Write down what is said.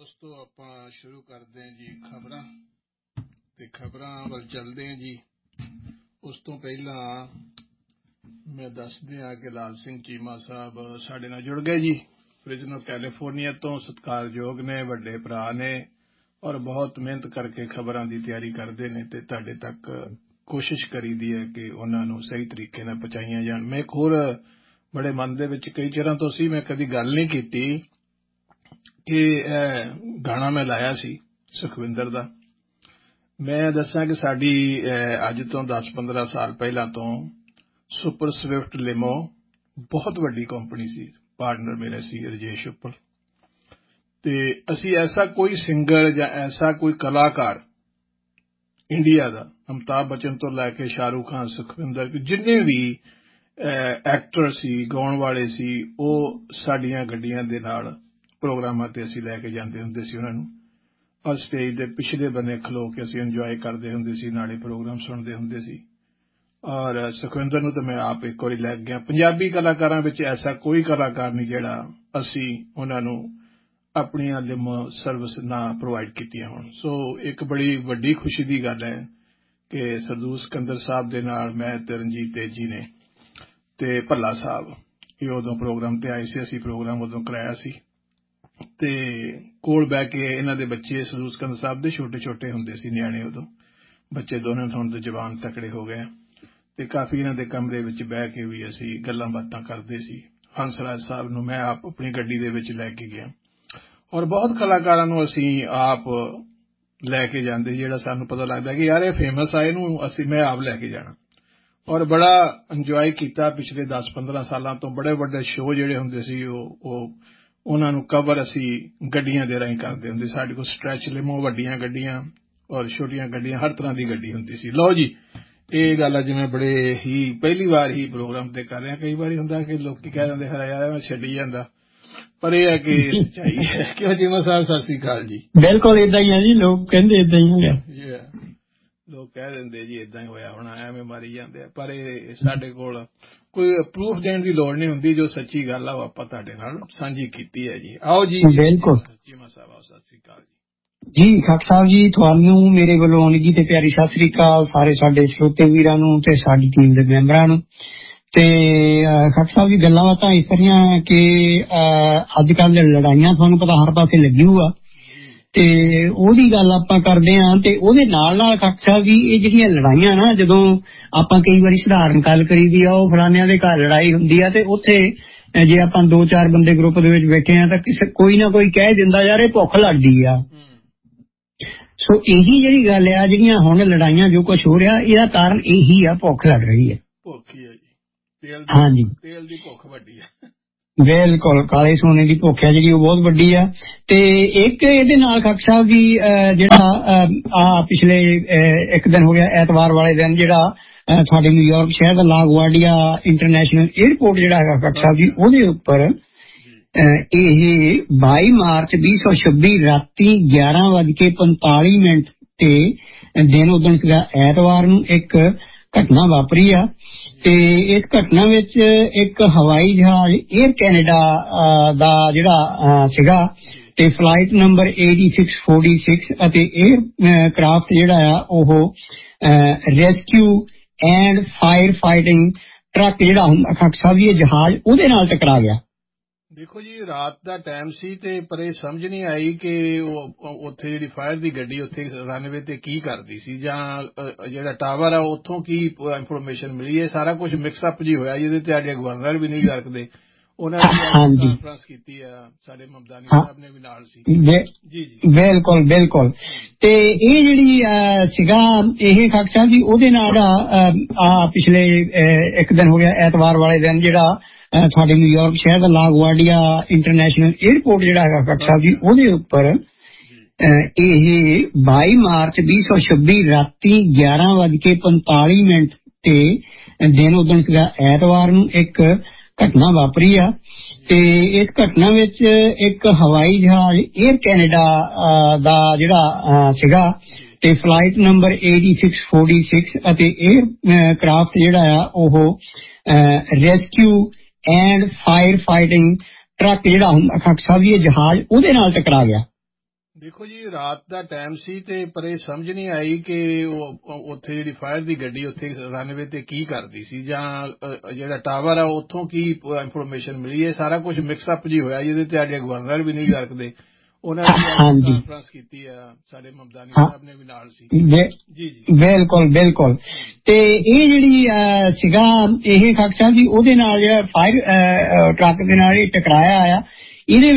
ਦੋਸਤੋ ਆਪਾਂ ਸ਼ੁਰੂ ਕਰਦੇ ਹਾਂ ਜੀ ਖਬਰਾਂ ਤੇ ਖਬਰਾਂ ਵੱਲ ਚੱਲਦੇ ਹਾਂ ਜੀ। ਉਸ ਤੋਂ ਪਹਿਲਾਂ ਮੈਂ ਦੱਸ ਦਿਆਂ ਕਿ ਲਾਲ ਸਿੰਘ ਚੀਮਾ ਸਾਹਿਬ ਸਾਡੇ ਨਾਲ ਜੁੜ ਗਏ ਜੀ। ਫ੍ਰਿਜ਼ਨੋ ਕੈਲੀਫੋਰਨੀਆ ਤੋਂ ਸਤਿਕਾਰਯੋਗ ਨੇ, ਵੱਡੇ ਭਰਾ ਨੇ ਔਰ ਬਹੁਤ ਮਿਹਨਤ ਕਰਕੇ ਖਬਰਾਂ ਦੀ ਤਿਆਰੀ ਕਰਦੇ ਨੇ ਤੇ ਤੁਹਾਡੇ ਤੱਕ ਕੋਸ਼ਿਸ਼ ਕਰੀਦੀ ਹੈ ਕਿ ਉਹਨਾਂ ਨੂੰ ਸਹੀ ਤਰੀਕੇ ਨਾਲ ਪਹੁੰਚਾਈਆਂ ਜਾਣ। ਮੈਂ ਇੱਕ ਹੋਰ ਬੜੇ ਮਨ ਦੇ ਵਿੱਚ ਕਈ ਚਿਰਾਂ ਤੋਂ ਸੀ, ਮੈਂ ਕਦੀ ਗੱਲ ਨਹੀਂ ਕੀਤੀ ਕਿ ਇਹ ਗਾਣਾ ਮੈਂ ਲਾਇਆ ਸੀ ਸੁਖਵਿੰਦਰ ਦਾ। ਮੈਂ ਦੱਸਾਂ ਕਿ ਸਾਡੀ ਅੱਜ ਤੋਂ 10-15 ਸਾਲ ਪਹਿਲਾਂ ਤੋਂ ਸੁਪਰ ਸਵਿਫਟ ਲਿਮੋ ਬਹੁਤ ਵੱਡੀ ਕੰਪਨੀ ਸੀ, ਪਾਰਟਨਰ ਮੇਰਾ ਸੀ ਰਜੇਸ਼ ਉੱਪਲ, ਤੇ ਅਸੀਂ ਐਸਾ ਕੋਈ ਸਿੰਗਰ ਜਾਂ ਐਸਾ ਕੋਈ ਕਲਾਕਾਰ ਇੰਡੀਆ ਦਾ, ਅਮਿਤਾਭ ਬੱਚਨ ਤੋਂ ਲੈ ਕੇ ਸ਼ਾਹਰੁਖ ਖਾਨ, ਸੁਖਵਿੰਦਰ, ਜਿੰਨੇ ਵੀ ਐਕਟਰ ਸੀ, ਗਾਉਣ ਵਾਲੇ ਸੀ, ਉਹ ਸਾਡੀਆਂ ਗੱਡੀਆਂ ਦੇ ਨਾਲ ਪ੍ਰੋਗਰਾਮਾਂ ਤੇ ਅਸੀਂ ਲੈ ਕੇ ਜਾਂਦੇ ਹੁੰਦੇ ਸੀ ਉਹਨਾਂ ਨੂੰ, ਔਰ ਸਟੇਜ ਦੇ ਪਿਛਲੇ ਬੰਨੇ ਖਲੋ ਕੇ ਅਸੀਂ ਇੰਜੋਏ ਕਰਦੇ ਹੁੰਦੇ ਸੀ, ਨਾਲੇ ਪ੍ਰੋਗਰਾਮ ਸੁਣਦੇ ਹੁੰਦੇ ਸੀ। ਔਰ ਸੁਖਵਿੰਦਰ ਨੂੰ ਤਾਂ ਮੈਂ ਆਪ ਇੱਕ ਵਾਰੀ ਲੈ ਗਿਆ। ਪੰਜਾਬੀ ਕਲਾਕਾਰਾਂ ਵਿੱਚ ਐਸਾ ਕੋਈ ਕਲਾਕਾਰ ਨਹੀਂ ਜਿਹੜਾ ਅਸੀਂ ਉਹਨਾਂ ਨੂੰ ਆਪਣੀਆਂ ਲਿਮੋ ਸਰਵਿਸ ਨਾ ਪ੍ਰੋਵਾਈਡ ਕੀਤੀਆਂ ਹੋਣ। ਸੋ ਇੱਕ ਬੜੀ ਵੱਡੀ ਖੁਸ਼ੀ ਦੀ ਗੱਲ ਹੈ ਕਿ ਸਰਦੂਲ ਸਿਕੰਦਰ ਸਾਹਿਬ ਦੇ ਨਾਲ ਮੈਂ ਤੇ ਰਣਜੀਤ ਤੇਜੀ ਨੇ ਤੇ ਭੱਲਾ ਸਾਹਿਬ ਇਹ ਉਦੋਂ ਪ੍ਰੋਗਰਾਮ ਤੇ ਆਏ ਸੀ। ਅਸੀਂ ਪ੍ਰੋਗਰਾਮ ਉਦੋਂ ਕਰਾਇਆ ਸੀ ਤੇ ਕੋਲ ਬਹਿ ਕੇ ਇਹਨਾਂ ਦੇ ਬੱਚੇ ਸਰਦੂਲ ਸਿਕੰਦਰ ਸਾਹਿਬ ਦੇ ਛੋਟੇ ਛੋਟੇ ਹੁੰਦੇ ਸੀ, ਨਿਆਣੇ ਉਦੋਂ, ਬੱਚੇ ਦੋਨੋਂ ਹੁਣ ਤੇ ਜਵਾਨ ਤਕੜੇ ਹੋ ਗਏ, ਤੇ ਕਾਫੀ ਇਹਨਾਂ ਦੇ ਕਮਰੇ ਵਿੱਚ ਬਹਿ ਕੇ ਵੀ ਅਸੀਂ ਗੱਲਾਂ ਬਾਤਾਂ ਕਰਦੇ ਸੀ। ਹੰਸਰਾਜ ਸਾਹਿਬ ਨੂੰ ਮੈਂ ਆਪ ਆਪਣੀ ਗੱਡੀ ਦੇ ਵਿੱਚ ਲੈ ਕੇ ਗਿਆ, ਔਰ ਬਹੁਤ ਕਲਾਕਾਰਾਂ ਨੂੰ ਅਸੀਂ ਆਪ ਲੈ ਕੇ ਜਾਂਦੇ, ਜਿਹੜਾ ਸਾਨੂੰ ਪਤਾ ਲੱਗਦਾ ਕਿ ਯਾਰ ਇਹ ਫੇਮਸ ਆ, ਇਹਨੂੰ ਮੈਂ ਆਪ ਲੈ ਕੇ ਜਾਣਾ, ਔਰ ਬੜਾ ਇੰਜੋਏ ਕੀਤਾ। ਪਿਛਲੇ 10-15 ਸਾਲਾਂ ਤੋਂ ਬੜੇ ਵੱਡੇ ਸ਼ੋਅ ਜਿਹੜੇ ਹੁੰਦੇ ਸੀ ਉਹਨਾਂ ਨੂੰ ਕਵਰ ਅਸੀਂ ਗੱਡੀਆਂ ਦੇ ਰਾਹੀਂ ਕਰਦੇ ਹੁੰਦੇ। ਸਾਡੇ ਕੋਲ ਸਟ੍ਰੈਚ ਲਿਮੋ, ਵੱਡੀਆਂ ਗੱਡੀਆਂ ਔਰ ਛੋਟੀਆਂ ਗੱਡੀਆਂ, ਹਰ ਤਰ੍ਹਾਂ ਦੀ ਗੱਡੀ ਹੁੰਦੀ ਸੀ। ਲਓ ਜੀ, ਇਹ ਗੱਲ ਅੱਜ ਮੈਂ ਬੜੇ ਹੀ ਪਹਿਲੀ ਵਾਰ ਹੀ ਪ੍ਰੋਗਰਾਮ ਤੇ ਕਰ ਰਿਹਾ। ਕਈ ਵਾਰੀ ਹੁੰਦਾ ਕਿ ਲੋਕੀ ਕਹਿ ਦਿੰਦੇ ਹੈ ਯਾਰ ਮੈਂ ਛੱਡੀ ਜਾਂਦਾ, ਪਰ ਇਹ ਹੈ ਕਿ ਸੱਚਾਈ ਹੈ। ਕਿਉਂ ਚੀਮਾ ਸਾਹਿਬ, ਸਤਿ ਸ੍ਰੀ ਅਕਾਲ ਜੀ। ਬਿਲਕੁਲ ਏਦਾਂ ਹੀ ਹੈ ਜੀ, ਲੋਕ ਕਹਿੰਦੇ ਏਦਾਂ ਹੀ ਹੈ, ਲੋਕ ਕਹਿ ਦਿੰਦੇ ਜੀ ਏਦਾਂ ਹੀ ਹੋਇਆ ਹੋਣਾ, ਐਵੇਂ ਮਾਰੀ ਜਾਂਦੇ ਆ, ਪਰ ਇਹ ਸਾਡੇ ਕੋਲ ਕੋਈ ਪ੍ਰੂਫ ਦੇਣ ਦੀ ਲੋੜ ਨਹੀਂ ਹੁੰਦੀ। ਜੋ ਸੱਚੀ ਗੱਲ ਆ ਉਹ ਆਪਾਂ ਤੁਹਾਡੇ ਨਾਲ ਸਾਂਝੀ ਕੀਤੀ ਹੈ ਜੀ। ਆਓ ਜੀ। ਬਿਲਕੁਲ ਚੀਮਾ ਸਾਹਿਬ, ਆਓ, ਸਤਿ ਸ੍ਰੀ ਅਕਾਲ ਜੀ। ਖਾਕ ਸਾਹਿਬ ਜੀ, ਤੁਹਾਨੂੰ ਮੇਰੇ ਵੱਲੋਂ ਨਿੱਘੀ ਤੇ ਪਿਆਰੀ ਸਤਿ ਸ੍ਰੀ ਅਕਾਲ, ਸਾਰੇ ਸਾਡੇ ਸਰੋਤੇ ਵੀਰਾਂ ਨੂੰ ਤੇ ਸਾਡੀ ਟੀਮ ਦੇ ਮੈਂਬਰਾਂ ਨੂੰ। ਤੇ ਖਾਕ ਸਾਹਿਬ ਜੀ, ਗੱਲਾਂ ਬਾਤਾਂ ਇਸ ਤਰ੍ਹਾਂ ਕਿ ਅੱਜ ਕੱਲ ਲੜਾਈਆਂ ਤੁਹਾਨੂੰ ਪਤਾ ਹਰ ਪਾਸੇ ਲੱਗੀ ਹੋਆ, ਤੇ ਉਹਦੀ ਗੱਲ ਆਪਾਂ ਕਰਦੇ ਹਾਂ। ਤੇ ਉਹਦੇ ਨਾਲ ਨਾਲ ਖਾਕ ਸਾਹਿਬ ਜੀ, ਇਹ ਜਿਹੜੀਆਂ ਲੜਾਈਆਂ ਨਾ, ਜਦੋਂ ਆਪਾਂ ਕਈ ਵਾਰੀ ਸਧਾਰਨ ਗੱਲ ਕਰੀਦੀ ਆ, ਉਹ ਫਲਾਨਿਆਂ ਦੇ ਘਰ ਲੜਾਈ ਹੁੰਦੀ ਆ, ਤੇ ਉੱਥੇ ਜੇ ਆਪਾਂ 2-4 ਬੰਦੇ ਗਰੁੱਪ ਦੇ ਵਿੱਚ ਬੈਠੇ ਆ ਤਾਂ ਕੋਈ ਨਾ ਕੋਈ ਕਹਿ ਦਿੰਦਾ ਯਾਰ ਇਹ ਭੁੱਖ ਲੱਗਦੀ ਆ। ਸੋ ਇਹੀ ਜਿਹੜੀ ਗੱਲ ਆ, ਜਿਹੜੀਆਂ ਹੁਣ ਲੜਾਈਆਂ ਜੋ ਕੁਛ ਹੋ ਰਿਹਾ, ਇਹਦਾ ਕਾਰਨ ਇਹੀ ਆ, ਭੁੱਖ ਲੱਗ ਰਹੀ ਹੈ। ਭੁੱਖ ਹੀ ਹੈ ਜੀ, ਹਾਂਜੀ, ਤੇਲ ਦੀ ਭੁੱਖ ਵੱਡੀ ਹੈ। ਬਿਲਕੁਲ, ਕਾਲੇ ਸੋਨੇ ਦੀ ਭੁੱਖ ਹੈ ਜਿਹੜੀ ਉਹ ਬਹੁਤ ਵੱਡੀ ਆ। ਤੇ ਇੱਕ ਇਹਦੇ ਨਾਲ ਖਾਕ ਸਾਹਿਬ ਜੀ, ਜਿਹੜਾ ਪਿਛਲੇ ਇੱਕ ਦਿਨ ਹੋ ਗਿਆ, ਐਤਵਾਰ ਵਾਲੇ ਦਿਨ, ਜਿਹੜਾ ਸਾਡੇ ਨਿਊਯਾਰਕ ਸ਼ਹਿਰ ਦਾ ਲਾਗਵਾਰਡੀਆ ਇੰਟਰਨੈਸ਼ਨਲ ਏਅਰਪੋਰਟ ਜਿਹੜਾ ਹੈਗਾ ਖਾਕ ਸਾਹਿਬ ਜੀ, ਉਹਦੇ ਉੱਪਰ ਇਹ 22 ਮਾਰਚ 2026 ਰਾਤੀ 11:45 ਤੇ ਦਿਨ ਉਦਣ ਸੀਗਾ ਐਤਵਾਰ ਨੂੰ ਇੱਕ ਘਟਨਾ ਵਾਪਰੀ ਆ। ਤੇ ਇਸ ਘਟਨਾ ਵਿੱਚ ਇੱਕ ਹਵਾਈ ਜਹਾਜ਼ 에ਅਰ ਕੈਨੇਡਾ ਦਾ ਜਿਹੜਾ ਸੀਗਾ, ਤੇ ਫਲਾਈਟ ਨੰਬਰ 8646 ਅਤੇ 에ਅਰ ਕਰਾਫਟ ਜਿਹੜਾ ਆ ਉਹ rescue and fire fighting truck ਜਿਹੜਾ ਹੁੰਦਾ ਖਾਕ ਸਾਹਿਬ, ਇਹ ਜਹਾਜ਼ ਉਹਦੇ ਨਾਲ ਟਕਰਾ ਗਿਆ। ਦੇਖੋ ਜੀ, ਰਾਤ ਦਾ ਟਾਈਮ ਸੀ ਤੇ ਪਰ ਇਹ ਸਮਝ ਨਹੀਂ ਆਈ ਕਿ ਉਹ ਉੱਥੇ ਜਿਹੜੀ ਫਾਇਰ ਦੀ ਗੱਡੀ ਉੱਥੇ ਰਨਵੇ ਤੇ ਕੀ ਕਰਦੀ ਸੀ, ਜਾਂ ਜਿਹੜਾ ਟਾਵਰ ਆ ਉੱਥੋਂ ਕੀ ਇਨਫੋਰਮੇਸ਼ਨ ਮਿਲੀ। ਇਹ ਸਾਰਾ ਕੁਝ ਮਿਕਸ ਅਪ ਜੀ ਹੋਇਆ, ਜਿਹਦੇ ਤੇ ਸਾਡੇ ਗਵਰਨਰ ਵੀ ਨਹੀਂ ਰੱਖਦੇ, ਉਹਨਾਂ ਨੇ ਕਾਨਫਰੰਸ ਕੀਤੀ ਆ, ਸਾਡੇ ਮਮਦਾਨੀ ਸਾਹਿਬ ਨੇ ਵੀ ਨਾਲ ਸੀ। ਜੀ ਜੀ, ਬਿਲਕੁਲ ਬਿਲਕੁਲ। ਤੇ ਇਹ ਜਿਹੜੀ ਸੀਗਾ ਇਹ ਖਾਕ ਸਾਹਿਬ ਜੀ, ਉਹਦੇ ਨਾਲ ਪਿਛਲੇ ਇੱਕ ਦਿਨ ਹੋ ਗਿਆ, ਐਤਵਾਰ ਵਾਲੇ ਦਿਨ, ਜਿਹੜਾ ਸਾਡੇ ਨਿਊਯਾਰਕ ਸ਼ਹਿਰ ਦਾ ਲਾਗਵਾਰਡੀਆ ਇੰਟਰਨੈਸ਼ਨਲ ਏਅਰਪੋਰਟ ਜਿਹੜਾ ਹੈਗਾ ਖਾਕ ਸਾਹਿਬ ਜੀ, ਉਹਦੇ ਉੱਪਰ ਇਹ 22 ਮਾਰਚ 2026 ਰਾਤੀ 11:45 ਤੇ ਦਿਨ ਉਦਣ ਸੀਗਾ ਐਤਵਾਰ ਨੂੰ ਇੱਕ ਘਟਨਾ ਵਾਪਰੀ ਆ। ਤੇ ਇਸ ਘਟਨਾ ਵਿੱਚ ਇੱਕ ਹਵਾਈ ਜਹਾਜ਼ 에ਅਰ ਕੈਨੇਡਾ ਦਾ ਜਿਹੜਾ ਸੀਗਾ, ਤੇ ਫਲਾਈਟ ਨੰਬਰ 8646 ਅਤੇ 에ਅਰ ਕਰਾਫਟ ਜਿਹੜਾ ਆ ਉਹ rescue and fire fighting truck ਜਿਹੜਾ ਹੁੰਦਾ ਖਾਕ ਸਾਹਿਬ, ਇਹ ਜਹਾਜ਼ ਉਹਦੇ ਨਾਲ ਟਕਰਾ ਗਿਆ। ਦੇਖੋ ਜੀ ਰਾਤ ਦਾ ਟਾਈਮ ਸੀ ਤੇ ਪਰ ਇਹ ਸਮਝ ਨਹੀਂ ਆਈ ਕਿ ਉਹ ਉੱਥੇ ਜਿਹੜੀ ਫਾਇਰ ਦੀ ਗੱਡੀ ਉੱਥੇ ਰਨਵੇ ਤੇ ਕੀ ਕਰਦੀ ਸੀ ਜਾਂ ਜਿਹੜਾ ਟਾਵਰ ਆ ਉੱਥੋਂ ਕੀ ਇਨਫੋਰਮੇਸ਼ਨ ਮਿਲੀ। ਇਹ ਸਾਰਾ ਕੁਝ ਮਿਕਸ ਅਪ ਜੀ ਹੋਇਆ ਜਿਹਦੇ ਤੇ ਸਾਡੇ ਗਵਰਨਰ ਵੀ ਨਿਊਯਾਰਕ ਦੇ ਉਹਨਾਂ ਨੇ ਕਾਨਫਰੰਸ ਕੀਤੀ ਆ, ਸਾਡੇ ਮਮਦਾਨੀ ਸਾਹਿਬ ਨੇ ਵੀ ਨਾਲ ਸੀ। ਜੀ ਜੀ ਬਿਲਕੁਲ ਬਿਲਕੁਲ। ਤੇ ਇਹ ਜਿਹੜੀ ਸੀਗਾ ਇਹ ਖਾਕ ਸਾਹਿਬ ਜੀ ਉਹਦੇ ਨਾਲ ਜਿਹੜਾ ਫਾਇਰ ਟਰੱਕ ਦੇ ਨਾਲ ਇਹ ਟਕਰਾਇਆ ਆ ਇਹਦੇ